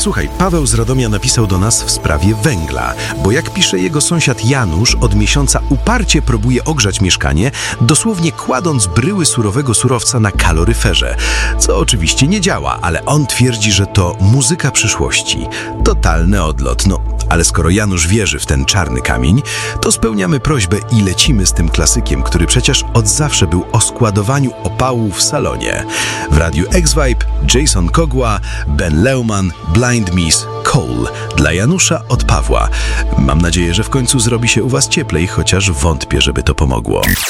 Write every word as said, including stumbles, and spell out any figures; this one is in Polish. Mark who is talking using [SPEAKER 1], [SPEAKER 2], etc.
[SPEAKER 1] Słuchaj, Paweł z Radomia napisał do nas w sprawie węgla, bo jak pisze jego sąsiad Janusz, od miesiąca uparcie próbuje ogrzać mieszkanie, dosłownie kładąc bryły surowego surowca na kaloryferze, co oczywiście nie działa, ale on twierdzi, że to muzyka przyszłości. Totalny odlot, no ale skoro Janusz wierzy w ten czarny kamień, to spełniamy prośbę i lecimy z tym klasykiem, który przecież od zawsze był o składowaniu opału w salonie. W radiu X-Vibe Jason Kogła, Ben Leumann, Blind Miss Cole. Dla Janusza od Pawła. Mam nadzieję, że w końcu zrobi się u was cieplej, chociaż wątpię, żeby to pomogło.